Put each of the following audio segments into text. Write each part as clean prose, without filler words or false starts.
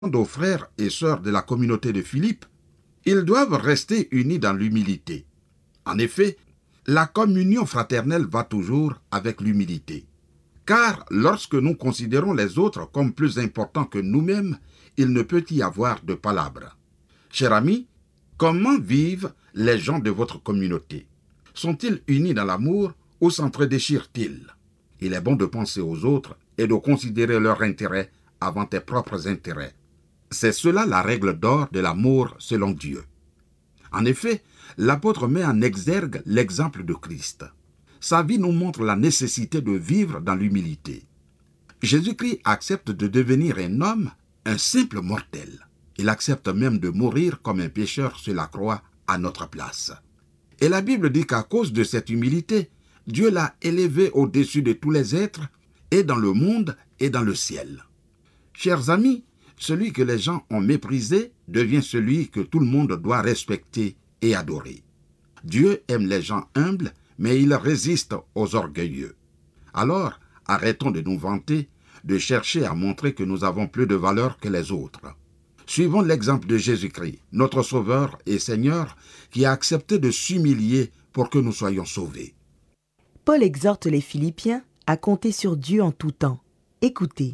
aux frères et sœurs de la communauté de Philippe, ils doivent rester unis dans l'humilité. En effet, la communion fraternelle va toujours avec l'humilité. Car lorsque nous considérons les autres comme plus importants que nous-mêmes, il ne peut y avoir de palabres. Chers amis, comment vivent les gens de votre communauté? Sont-ils unis dans l'amour ou s'entre-déchirent-ils? Il est bon de penser aux autres et de considérer leurs intérêts avant tes propres intérêts. C'est cela la règle d'or de l'amour selon Dieu. En effet, l'apôtre met en exergue l'exemple de Christ. Sa vie nous montre la nécessité de vivre dans l'humilité. Jésus-Christ accepte de devenir un homme, un simple mortel. Il accepte même de mourir comme un pécheur sur la croix à notre place. Et la Bible dit qu'à cause de cette humilité, Dieu l'a élevé au-dessus de tous les êtres, et dans le monde et dans le ciel. Chers amis, celui que les gens ont méprisé devient celui que tout le monde doit respecter et adorer. Dieu aime les gens humbles, mais il résiste aux orgueilleux. Alors, arrêtons de nous vanter, de chercher à montrer que nous avons plus de valeur que les autres. Suivons l'exemple de Jésus-Christ, notre Sauveur et Seigneur, qui a accepté de s'humilier pour que nous soyons sauvés. Paul exhorte les Philippiens à compter sur Dieu en tout temps. Écoutez.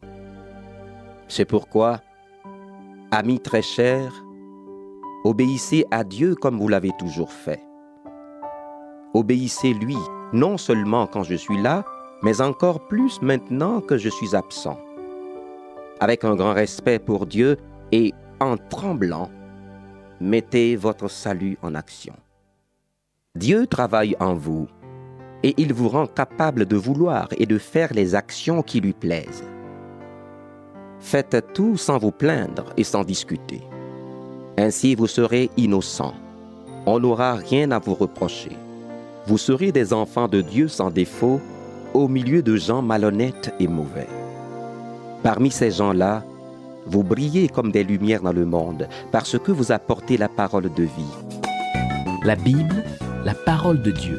C'est pourquoi, amis très chers, obéissez à Dieu comme vous l'avez toujours fait. Obéissez-lui, non seulement quand je suis là, mais encore plus maintenant que je suis absent. Avec un grand respect pour Dieu et en tremblant, mettez votre salut en action. Dieu travaille en vous et il vous rend capable de vouloir et de faire les actions qui lui plaisent. Faites tout sans vous plaindre et sans discuter. Ainsi vous serez innocents. On n'aura rien à vous reprocher. Vous serez des enfants de Dieu sans défaut, au milieu de gens malhonnêtes et mauvais. Parmi ces gens-là, vous brillez comme des lumières dans le monde, parce que vous apportez la parole de vie. La Bible, la parole de Dieu.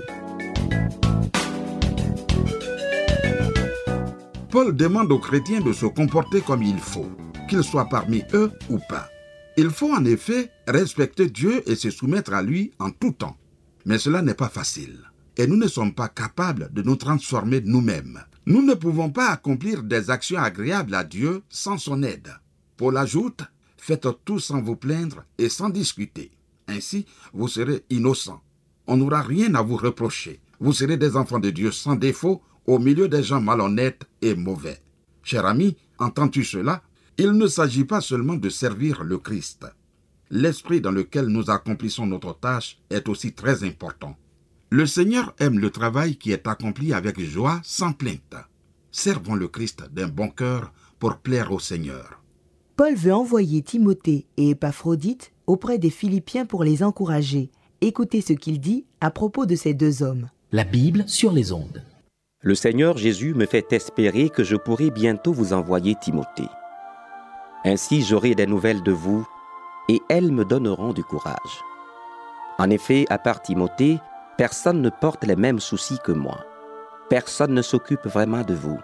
Paul demande aux chrétiens de se comporter comme il faut, qu'ils soient parmi eux ou pas. Il faut en effet respecter Dieu et se soumettre à lui en tout temps. Mais cela n'est pas facile. Et nous ne sommes pas capables de nous transformer nous-mêmes. Nous ne pouvons pas accomplir des actions agréables à Dieu sans son aide. Paul ajoute, faites tout sans vous plaindre et sans discuter. Ainsi, vous serez innocents. On n'aura rien à vous reprocher. Vous serez des enfants de Dieu sans défaut au milieu des gens malhonnêtes et mauvais. Cher ami, entends-tu cela? Il ne s'agit pas seulement de servir le Christ. L'esprit dans lequel nous accomplissons notre tâche est aussi très important. Le Seigneur aime le travail qui est accompli avec joie, sans plainte. Servons le Christ d'un bon cœur pour plaire au Seigneur. Paul veut envoyer Timothée et Épaphrodite auprès des Philippiens pour les encourager. Écoutez ce qu'il dit à propos de ces deux hommes. La Bible sur les ondes. Le Seigneur Jésus me fait espérer que je pourrai bientôt vous envoyer Timothée. Ainsi j'aurai des nouvelles de vous et elles me donneront du courage. En effet, à part Timothée, personne ne porte les mêmes soucis que moi. Personne ne s'occupe vraiment de vous.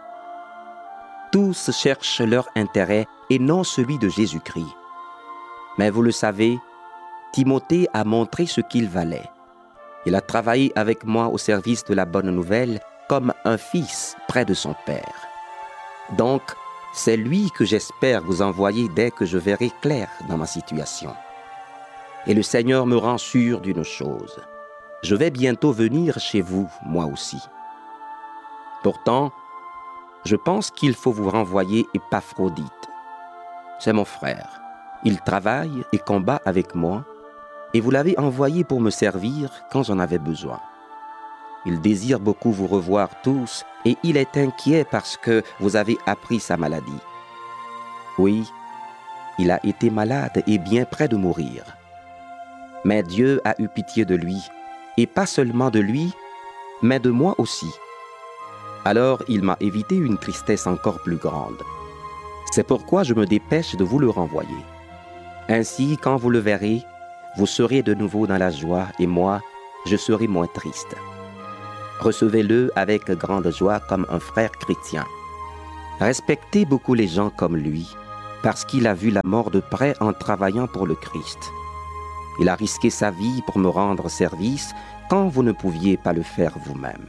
Tous cherchent leur intérêt et non celui de Jésus-Christ. Mais vous le savez, Timothée a montré ce qu'il valait. Il a travaillé avec moi au service de la bonne nouvelle comme un fils près de son père. Donc, c'est lui que j'espère vous envoyer dès que je verrai clair dans ma situation. Et le Seigneur me rend sûr d'une chose. Je vais bientôt venir chez vous, moi aussi. Pourtant, je pense qu'il faut vous renvoyer Épaphrodite. C'est mon frère. Il travaille et combat avec moi, et vous l'avez envoyé pour me servir quand j'en avais besoin. Il désire beaucoup vous revoir tous, et il est inquiet parce que vous avez appris sa maladie. Oui, il a été malade et bien près de mourir. Mais Dieu a eu pitié de lui, et pas seulement de lui, mais de moi aussi. Alors il m'a évité une tristesse encore plus grande. C'est pourquoi je me dépêche de vous le renvoyer. Ainsi, quand vous le verrez, vous serez de nouveau dans la joie, et moi, je serai moins triste. Recevez-le avec grande joie comme un frère chrétien. Respectez beaucoup les gens comme lui, parce qu'il a vu la mort de près en travaillant pour le Christ. Il a risqué sa vie pour me rendre service quand vous ne pouviez pas le faire vous-même.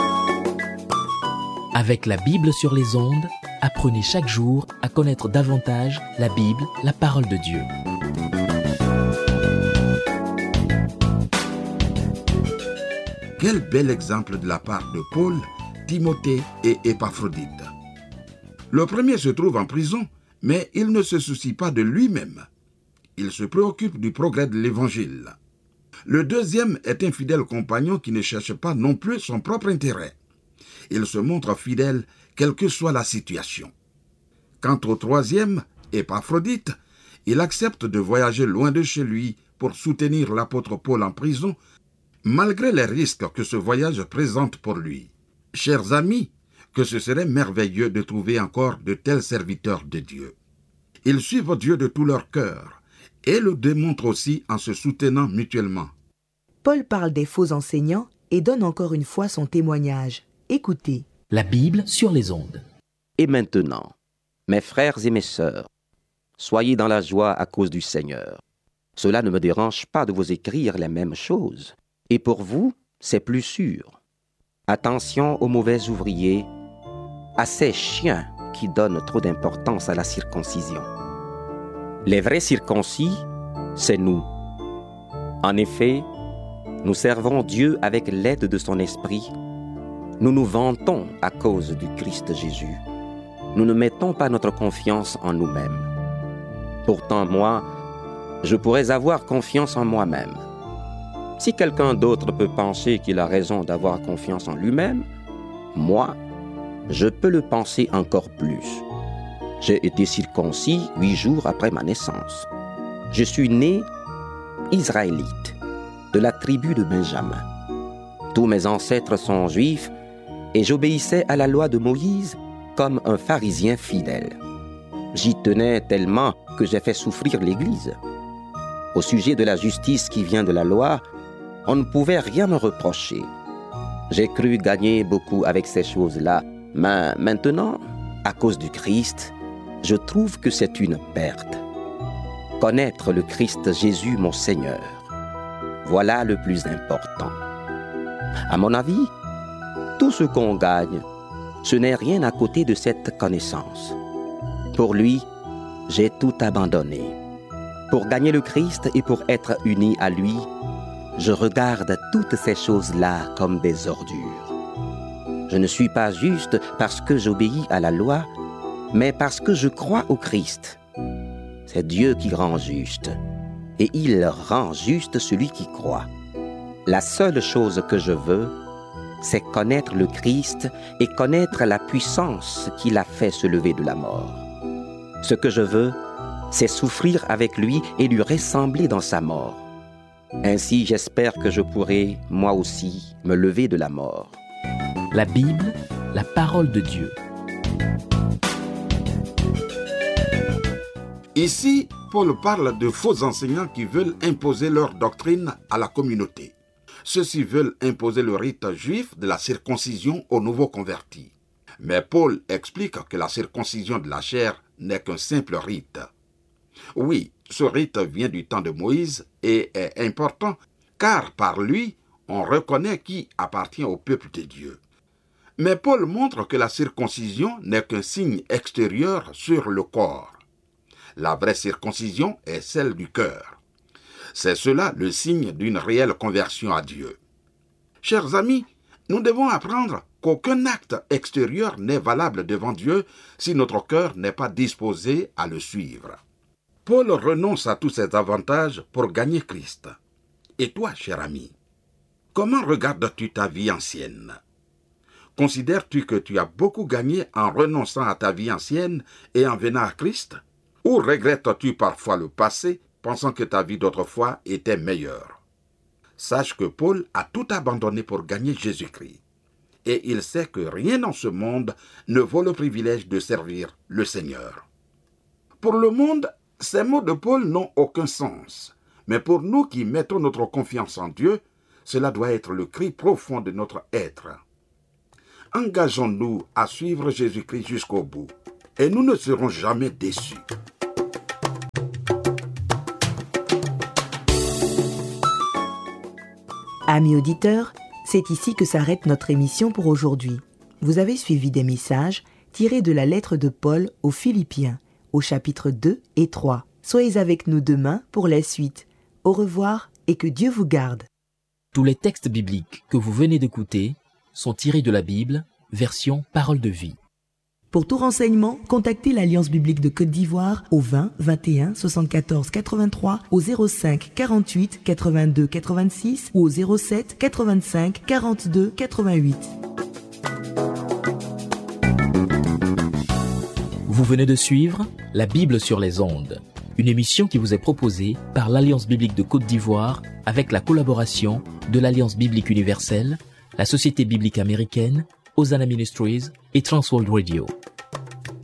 Avec la Bible sur les ondes, apprenez chaque jour à connaître davantage la Bible, la parole de Dieu. Quel bel exemple de la part de Paul, Timothée et Épaphrodite. Le premier se trouve en prison, mais il ne se soucie pas de lui-même. Il se préoccupe du progrès de l'Évangile. Le deuxième est un fidèle compagnon qui ne cherche pas non plus son propre intérêt. Il se montre fidèle quelle que soit la situation. Quant au troisième, Épaphrodite, il accepte de voyager loin de chez lui pour soutenir l'apôtre Paul en prison, malgré les risques que ce voyage présente pour lui. Chers amis, que ce serait merveilleux de trouver encore de tels serviteurs de Dieu. Ils suivent Dieu de tout leur cœur et le démontrent aussi en se soutenant mutuellement. Paul parle des faux enseignants et donne encore une fois son témoignage. Écoutez. La Bible sur les ondes. Et maintenant, mes frères et mes sœurs, soyez dans la joie à cause du Seigneur. Cela ne me dérange pas de vous écrire les mêmes choses. Et pour vous, c'est plus sûr. Attention aux mauvais ouvriers, à ces chiens qui donnent trop d'importance à la circoncision. Les vrais circoncis, c'est nous. En effet, nous servons Dieu avec l'aide de son esprit. Nous nous vantons à cause du Christ Jésus. Nous ne mettons pas notre confiance en nous-mêmes. Pourtant, moi, je pourrais avoir confiance en moi-même. Si quelqu'un d'autre peut penser qu'il a raison d'avoir confiance en lui-même, moi, je peux le penser encore plus. J'ai été circoncis 8 jours après ma naissance. Je suis né israélite, de la tribu de Benjamin. Tous mes ancêtres sont juifs et j'obéissais à la loi de Moïse comme un pharisien fidèle. J'y tenais tellement que j'ai fait souffrir l'Église. Au sujet de la justice qui vient de la loi, on ne pouvait rien me reprocher. J'ai cru gagner beaucoup avec ces choses-là, mais maintenant, à cause du Christ, je trouve que c'est une perte. Connaître le Christ Jésus, mon Seigneur, voilà le plus important. À mon avis, tout ce qu'on gagne, ce n'est rien à côté de cette connaissance. Pour lui, j'ai tout abandonné. Pour gagner le Christ et pour être uni à lui, je regarde toutes ces choses-là comme des ordures. Je ne suis pas juste parce que j'obéis à la loi, mais parce que je crois au Christ. C'est Dieu qui rend juste, et il rend juste celui qui croit. La seule chose que je veux, c'est connaître le Christ et connaître la puissance qu'il a fait se lever de la mort. Ce que je veux, c'est souffrir avec lui et lui ressembler dans sa mort. Ainsi, j'espère que je pourrai, moi aussi, me lever de la mort. La Bible, la parole de Dieu. Ici, Paul parle de faux enseignants qui veulent imposer leur doctrine à la communauté. Ceux-ci veulent imposer le rite juif de la circoncision aux nouveaux convertis. Mais Paul explique que la circoncision de la chair n'est qu'un simple rite. Oui, ce rite vient du temps de Moïse et est important car par lui, on reconnaît qui appartient au peuple de Dieu. Mais Paul montre que la circoncision n'est qu'un signe extérieur sur le corps. La vraie circoncision est celle du cœur. C'est cela le signe d'une réelle conversion à Dieu. Chers amis, nous devons apprendre qu'aucun acte extérieur n'est valable devant Dieu si notre cœur n'est pas disposé à le suivre. Paul renonce à tous ces avantages pour gagner Christ. Et toi, cher ami, comment regardes-tu ta vie ancienne? Considères-tu que tu as beaucoup gagné en renonçant à ta vie ancienne et en venant à Christ? Ou regrettes-tu parfois le passé, pensant que ta vie d'autrefois était meilleure? Sache que Paul a tout abandonné pour gagner Jésus-Christ. Et il sait que rien dans ce monde ne vaut le privilège de servir le Seigneur. Pour le monde, ces mots de Paul n'ont aucun sens. Mais pour nous qui mettons notre confiance en Dieu, cela doit être le cri profond de notre être. Engageons-nous à suivre Jésus-Christ jusqu'au bout, et nous ne serons jamais déçus. Amis auditeurs, c'est ici que s'arrête notre émission pour aujourd'hui. Vous avez suivi des messages tirés de la lettre de Paul aux Philippiens, au chapitre 2 et 3. Soyez avec nous demain pour la suite. Au revoir et que Dieu vous garde. Tous les textes bibliques que vous venez d'écouter sont tirés de la Bible, version Parole de vie. Pour tout renseignement, contactez l'Alliance biblique de Côte d'Ivoire au 20 21 74 83, au 05 48 82 86 ou au 07 85 42 88. Vous venez de suivre La Bible sur les ondes, une émission qui vous est proposée par l'Alliance biblique de Côte d'Ivoire avec la collaboration de l'Alliance biblique universelle, la Société biblique américaine, Hosanna Ministries et Transworld Radio.